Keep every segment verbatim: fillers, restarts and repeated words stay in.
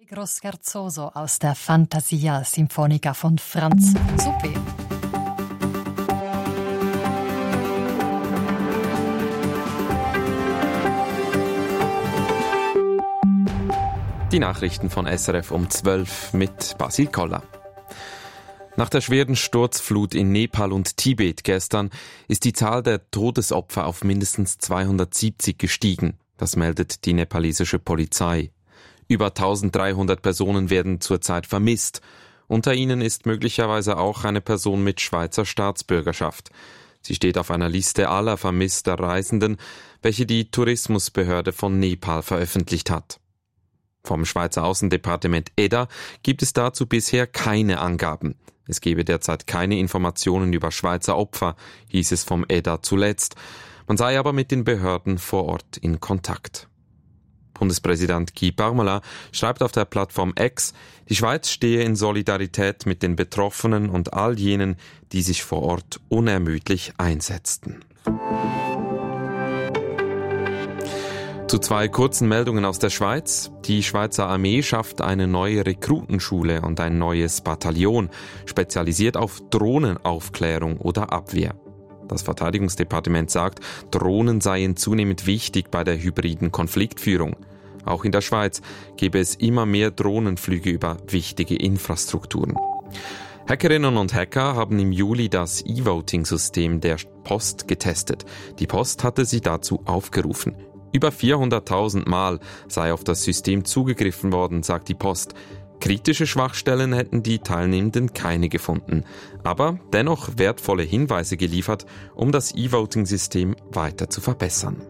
Allegro Scherzoso aus der Fantasia Sinfonica von Franz Zuppi. Die Nachrichten von S R F um zwölf mit Basil Koller. Nach der schweren Sturzflut in Nepal und Tibet gestern ist die Zahl der Todesopfer auf mindestens zweihundertsiebzig gestiegen. Das meldet die nepalesische Polizei. Über eintausenddreihundert Personen werden zurzeit vermisst. Unter ihnen ist möglicherweise auch eine Person mit Schweizer Staatsbürgerschaft. Sie steht auf einer Liste aller vermisster Reisenden, welche die Tourismusbehörde von Nepal veröffentlicht hat. Vom Schweizer Außendepartement E D A gibt es dazu bisher keine Angaben. Es gebe derzeit keine Informationen über Schweizer Opfer, hieß es vom E D A zuletzt. Man sei aber mit den Behörden vor Ort in Kontakt. Bundespräsident Guy Parmelin schreibt auf der Plattform X, die Schweiz stehe in Solidarität mit den Betroffenen und all jenen, die sich vor Ort unermüdlich einsetzten. Zu zwei kurzen Meldungen aus der Schweiz. Die Schweizer Armee schafft eine neue Rekrutenschule und ein neues Bataillon, spezialisiert auf Drohnenaufklärung oder Abwehr. Das Verteidigungsdepartement sagt, Drohnen seien zunehmend wichtig bei der hybriden Konfliktführung. Auch in der Schweiz gebe es immer mehr Drohnenflüge über wichtige Infrastrukturen. Hackerinnen und Hacker haben im Juli das E-Voting-System der Post getestet. Die Post hatte sie dazu aufgerufen. Über vierhunderttausend Mal sei auf das System zugegriffen worden, sagt die Post. Kritische Schwachstellen hätten die Teilnehmenden keine gefunden, aber dennoch wertvolle Hinweise geliefert, um das E-Voting-System weiter zu verbessern.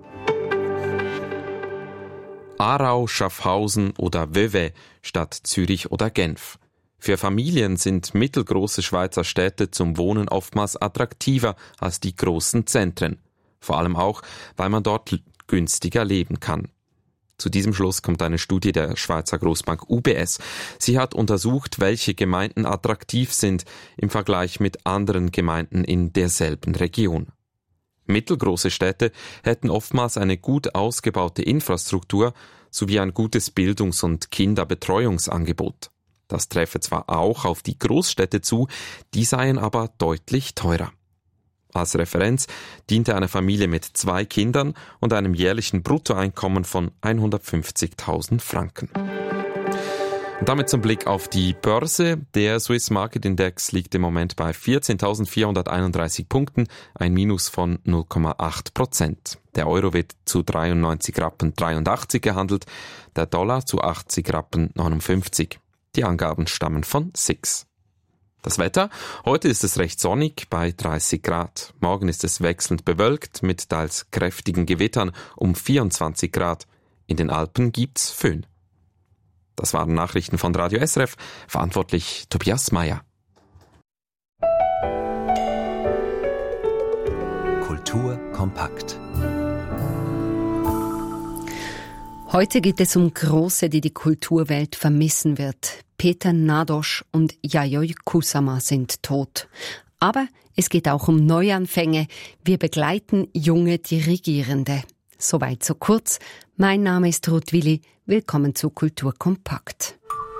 Aarau, Schaffhausen oder Vevey statt Zürich oder Genf. Für Familien sind mittelgroße Schweizer Städte zum Wohnen oftmals attraktiver als die großen Zentren. Vor allem auch, weil man dort günstiger leben kann. Zu diesem Schluss kommt eine Studie der Schweizer Grossbank U B S. Sie hat untersucht, welche Gemeinden attraktiv sind im Vergleich mit anderen Gemeinden in derselben Region. Mittelgroße Städte hätten oftmals eine gut ausgebaute Infrastruktur sowie ein gutes Bildungs- und Kinderbetreuungsangebot. Das treffe zwar auch auf die Großstädte zu, die seien aber deutlich teurer. Als Referenz diente eine Familie mit zwei Kindern und einem jährlichen Bruttoeinkommen von hundertfünfzigtausend Franken. Und damit zum Blick auf die Börse. Der Swiss Market Index liegt im Moment bei vierzehntausendvierhunderteinunddreißig Punkten, ein Minus von null Komma acht Prozent. Der Euro wird zu dreiundneunzig Rappen dreiundachtzig gehandelt, der Dollar zu achtzig Rappen neunundfünfzig. Die Angaben stammen von S I X. Das Wetter? Heute ist es recht sonnig bei dreißig Grad. Morgen ist es wechselnd bewölkt mit teils kräftigen Gewittern um vierundzwanzig Grad. In den Alpen gibt's Föhn. Das waren Nachrichten von Radio S R F. Verantwortlich Tobias Meyer. Kultur kompakt. Heute geht es um Große, die die Kulturwelt vermissen wird. Peter Nádas und Yayoi Kusama sind tot. Aber es geht auch um Neuanfänge. Wir begleiten junge Dirigierende. Soweit so kurz. Mein Name ist Ruth Willi. Willkommen zu Kultur kompakt.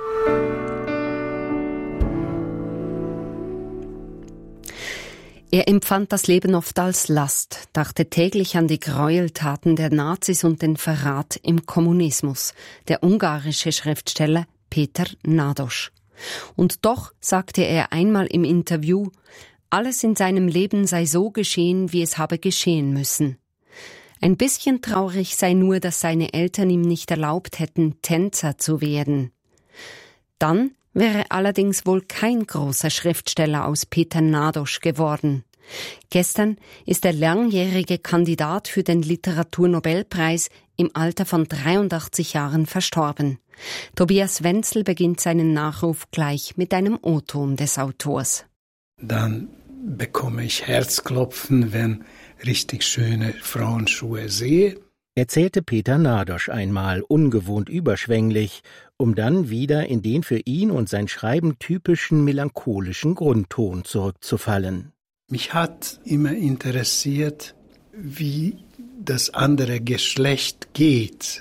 Er empfand das Leben oft als Last, dachte täglich an die Gräueltaten der Nazis und den Verrat im Kommunismus, der ungarische Schriftsteller Peter Nádas. Und doch sagte er einmal im Interview, alles in seinem Leben sei so geschehen, wie es habe geschehen müssen. Ein bisschen traurig sei nur, dass seine Eltern ihm nicht erlaubt hätten, Tänzer zu werden. Dann wäre allerdings wohl kein großer Schriftsteller aus Peter Nádas geworden. Gestern ist der langjährige Kandidat für den Literaturnobelpreis im Alter von dreiundachtzig Jahren verstorben. Tobias Wenzel beginnt seinen Nachruf gleich mit einem O-Ton des Autors. Dann bekomme ich Herzklopfen, wenn richtig schöne Frauenschuhe sehe. Erzählte Peter Nádas einmal ungewohnt überschwänglich, um dann wieder in den für ihn und sein Schreiben typischen melancholischen Grundton zurückzufallen. Mich hat immer interessiert, wie das andere Geschlecht geht.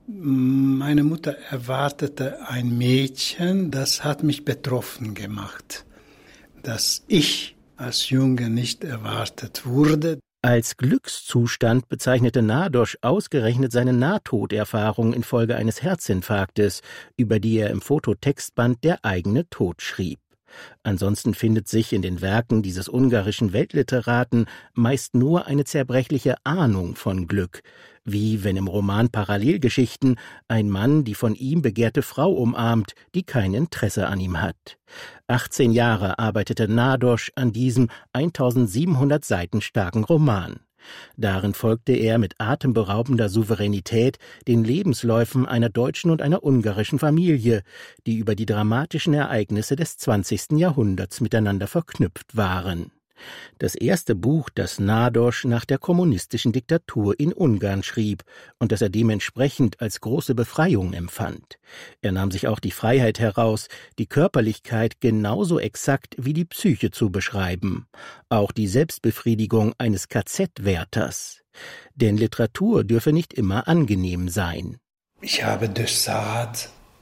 Meine Mutter erwartete ein Mädchen, das hat mich betroffen gemacht, dass ich als Junge nicht erwartet wurde. Als Glückszustand bezeichnete Nádas ausgerechnet seine Nahtoderfahrung infolge eines Herzinfarktes, über die er im Fototextband Der eigene Tod schrieb. Ansonsten findet sich in den Werken dieses ungarischen Weltliteraten meist nur eine zerbrechliche Ahnung von Glück, wie wenn im Roman Parallelgeschichten ein Mann die von ihm begehrte Frau umarmt, die kein Interesse an ihm hat. achtzehn Jahre arbeitete Nádas an diesem eintausendsiebenhundert Seiten starken Roman. Darin folgte er mit atemberaubender Souveränität den Lebensläufen einer deutschen und einer ungarischen Familie, die über die dramatischen Ereignisse des zwanzigsten Jahrhunderts miteinander verknüpft waren. Das erste Buch, das Nádas nach der kommunistischen Diktatur in Ungarn schrieb und das er dementsprechend als große Befreiung empfand. Er nahm sich auch die Freiheit heraus, die Körperlichkeit genauso exakt wie die Psyche zu beschreiben, auch die Selbstbefriedigung eines K Z-Wärters. Denn Literatur dürfe nicht immer angenehm sein. Ich habe de Sade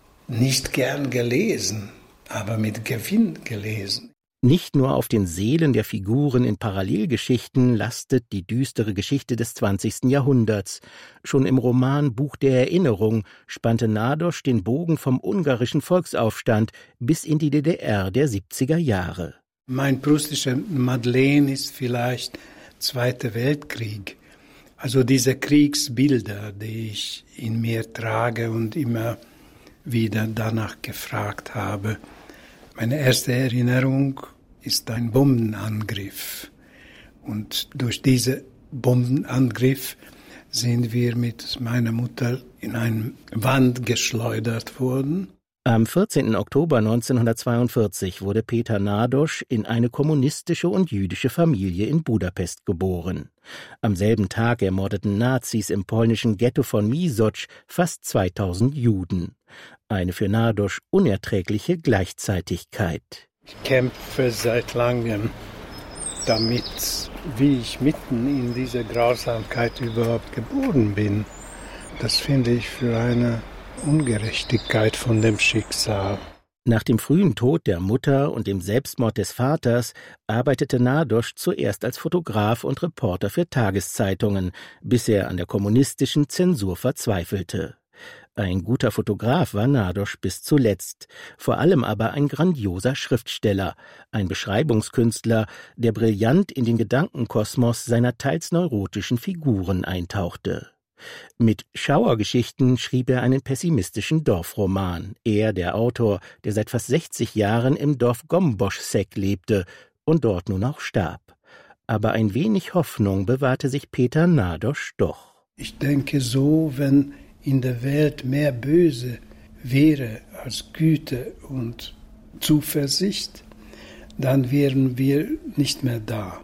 nicht gern gelesen, aber mit Gewinn gelesen. Nicht nur auf den Seelen der Figuren in Parallelgeschichten lastet die düstere Geschichte des zwanzigsten Jahrhunderts. Schon im Roman Buch der Erinnerung spannte Nádas den Bogen vom ungarischen Volksaufstand bis in die D D R der siebziger Jahre. Mein prustischer Madeleine ist vielleicht Zweiter Weltkrieg. Also diese Kriegsbilder, die ich in mir trage und immer wieder danach gefragt habe. Meine erste Erinnerung ist ein Bombenangriff. Und durch diesen Bombenangriff sind wir mit meiner Mutter in eine Wand geschleudert worden. Am vierzehnten Oktober neunzehnhundertzweiundvierzig wurde Péter Nádas in eine kommunistische und jüdische Familie in Budapest geboren. Am selben Tag ermordeten Nazis im polnischen Ghetto von Misocz fast zweitausend Juden. Eine für Nádas unerträgliche Gleichzeitigkeit. Ich kämpfe seit langem damit, wie ich mitten in dieser Grausamkeit überhaupt geboren bin. Das finde ich für eine Ungerechtigkeit von dem Schicksal. Nach dem frühen Tod der Mutter und dem Selbstmord des Vaters arbeitete Nádas zuerst als Fotograf und Reporter für Tageszeitungen, bis er an der kommunistischen Zensur verzweifelte. Ein guter Fotograf war Nádas bis zuletzt, vor allem aber ein grandioser Schriftsteller, ein Beschreibungskünstler, der brillant in den Gedankenkosmos seiner teils neurotischen Figuren eintauchte. Mit Schauergeschichten schrieb er einen pessimistischen Dorfroman, er der Autor, der seit fast sechzig Jahren im Dorf Gomboschszeg lebte und dort nun auch starb. Aber ein wenig Hoffnung bewahrte sich Péter Nádas doch. Ich denke so, wenn in der Welt mehr Böse wäre als Güte und Zuversicht, dann wären wir nicht mehr da.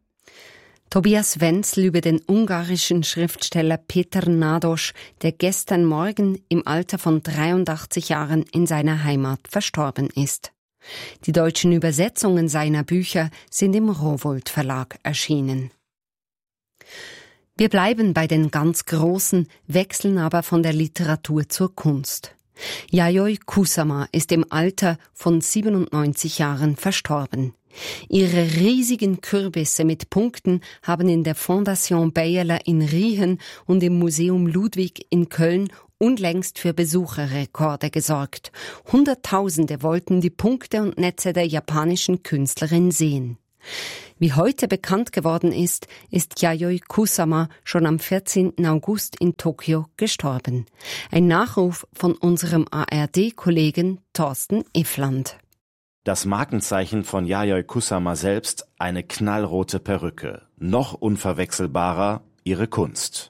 Tobias Wenzel über den ungarischen Schriftsteller Péter Nádas, der gestern Morgen im Alter von dreiundachtzig Jahren in seiner Heimat verstorben ist. Die deutschen Übersetzungen seiner Bücher sind im Rowohlt Verlag erschienen. Wir bleiben bei den ganz Großen, wechseln aber von der Literatur zur Kunst. Yayoi Kusama ist im Alter von siebenundneunzig Jahren verstorben. Ihre riesigen Kürbisse mit Punkten haben in der Fondation Bayerler in Riehen und im Museum Ludwig in Köln unlängst für Besucherrekorde gesorgt. Hunderttausende wollten die Punkte und Netze der japanischen Künstlerin sehen. Wie heute bekannt geworden ist, ist Yayoi Kusama schon am vierzehnten August in Tokio gestorben. Ein Nachruf von unserem A R D-Kollegen Thorsten Iffland. Das Markenzeichen von Yayoi Kusama selbst, eine knallrote Perücke. Noch unverwechselbarer ihre Kunst.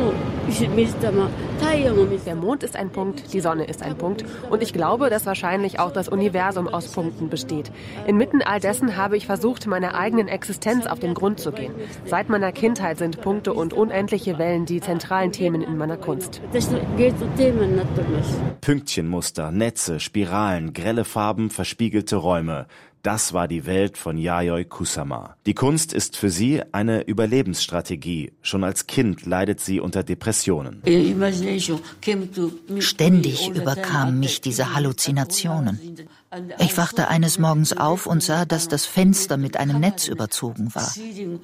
Der Mond ist ein Punkt, die Sonne ist ein Punkt und ich glaube, dass wahrscheinlich auch das Universum aus Punkten besteht. Inmitten all dessen habe ich versucht, meiner eigenen Existenz auf den Grund zu gehen. Seit meiner Kindheit sind Punkte und unendliche Wellen die zentralen Themen in meiner Kunst. Pünktchenmuster, Netze, Spiralen, grelle Farben, verspiegelte Räume. Das war die Welt von Yayoi Kusama. Die Kunst ist für sie eine Überlebensstrategie. Schon als Kind leidet sie unter Depressionen. Ständig überkamen mich diese Halluzinationen. Ich wachte eines Morgens auf und sah, dass das Fenster mit einem Netz überzogen war.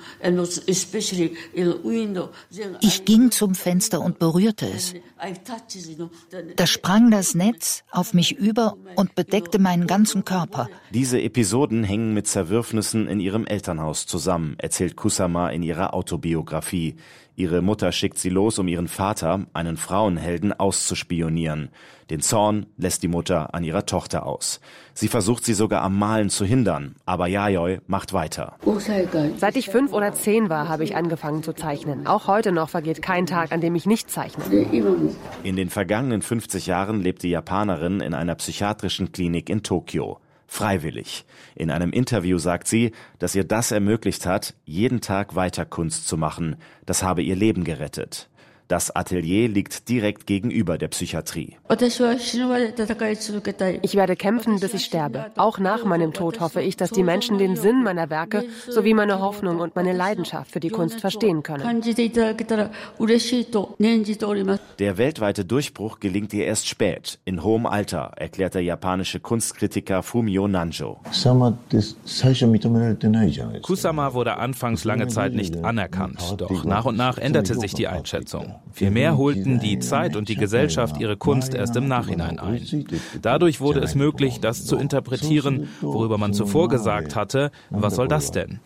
Ich ging zum Fenster und berührte es. Da sprang das Netz auf mich über und bedeckte meinen ganzen Körper. Diese Episoden hängen mit Zerwürfnissen in ihrem Elternhaus zusammen, erzählt Kusama in ihrer Autobiografie. Ihre Mutter schickt sie los, um ihren Vater, einen Frauenhelden, auszuspionieren. Den Zorn lässt die Mutter an ihrer Tochter aus. Sie versucht sie sogar am Malen zu hindern, aber Yayoi macht weiter. Seit ich fünf oder zehn war, habe ich angefangen zu zeichnen. Auch heute noch vergeht kein Tag, an dem ich nicht zeichne. In den vergangenen fünfzig Jahren lebt die Japanerin in einer psychiatrischen Klinik in Tokio. Freiwillig. In einem Interview sagt sie, dass ihr das ermöglicht hat, jeden Tag weiter Kunst zu machen. Das habe ihr Leben gerettet. Das Atelier liegt direkt gegenüber der Psychiatrie. Ich werde kämpfen, bis ich sterbe. Auch nach meinem Tod hoffe ich, dass die Menschen den Sinn meiner Werke sowie meine Hoffnung und meine Leidenschaft für die Kunst verstehen können. Der weltweite Durchbruch gelingt ihr erst spät, in hohem Alter, erklärt der japanische Kunstkritiker Fumio Nanjo. Kusama wurde anfangs lange Zeit nicht anerkannt, doch nach und nach änderte sich die Einschätzung. Vielmehr holten die Zeit und die Gesellschaft ihre Kunst erst im Nachhinein ein. Dadurch wurde es möglich, das zu interpretieren, worüber man zuvor gesagt hatte, was soll das denn?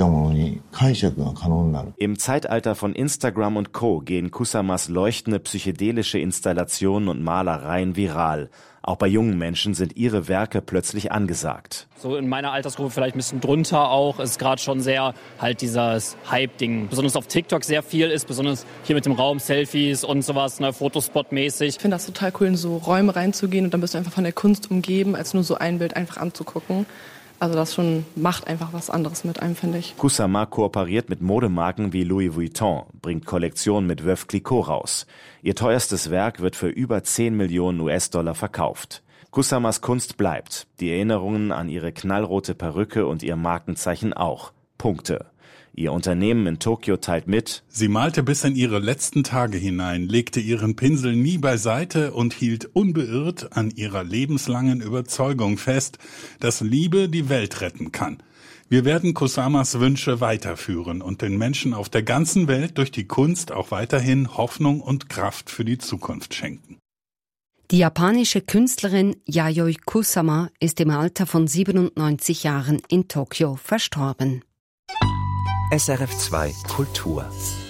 Im Zeitalter von Instagram und Co. gehen Kusamas leuchtende psychedelische Installationen und Malereien viral. Auch bei jungen Menschen sind ihre Werke plötzlich angesagt. So in meiner Altersgruppe vielleicht ein bisschen drunter auch, ist gerade schon sehr halt dieses Hype-Ding. Besonders auf TikTok sehr viel ist, besonders hier mit dem Raum, Selfies und sowas, ne, Fotospot-mäßig. Ich finde das total cool, in so Räume reinzugehen und dann bist du einfach von der Kunst umgeben, als nur so ein Bild einfach anzugucken. Also das schon macht einfach was anderes mit einem, finde ich. Kusama kooperiert mit Modemarken wie Louis Vuitton, bringt Kollektionen mit Veuve Clicquot raus. Ihr teuerstes Werk wird für über zehn Millionen U S-Dollar verkauft. Kusamas Kunst bleibt, die Erinnerungen an ihre knallrote Perücke und ihr Markenzeichen auch. Punkte. Ihr Unternehmen in Tokio teilt mit: Sie malte bis in ihre letzten Tage hinein, legte ihren Pinsel nie beiseite und hielt unbeirrt an ihrer lebenslangen Überzeugung fest, dass Liebe die Welt retten kann. Wir werden Kusamas Wünsche weiterführen und den Menschen auf der ganzen Welt durch die Kunst auch weiterhin Hoffnung und Kraft für die Zukunft schenken. Die japanische Künstlerin Yayoi Kusama ist im Alter von siebenundneunzig Jahren in Tokio verstorben. S R F zwei Kultur.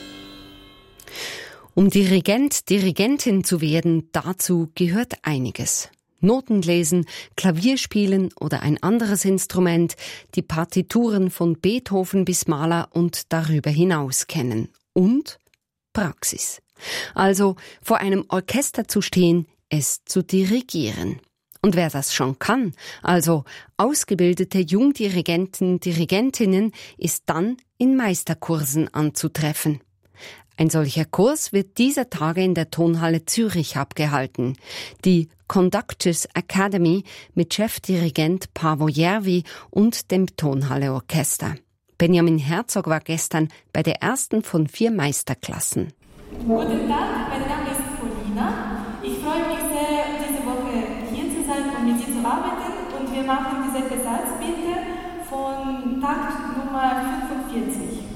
Um Dirigent, Dirigentin zu werden, dazu gehört einiges. Noten lesen, Klavier spielen oder ein anderes Instrument, die Partituren von Beethoven bis Mahler und darüber hinaus kennen. Und Praxis. Also vor einem Orchester zu stehen, es zu dirigieren. Und wer das schon kann, also ausgebildete Jungdirigenten, Dirigentinnen, ist dann in Meisterkursen anzutreffen. Ein solcher Kurs wird dieser Tage in der Tonhalle Zürich abgehalten. Die Conductors Academy mit Chefdirigent Paavo Järvi und dem Tonhalle Orchester. Benjamin Herzog war gestern bei der ersten von vier Meisterklassen. Guten Tag, mein Name ist Polina. Ich freue mich sehr, diese Woche hier zu sein und mit dir zu arbeiten. Und wir machen diese Besatzbitte von Takt Nummer fünfundvierzig.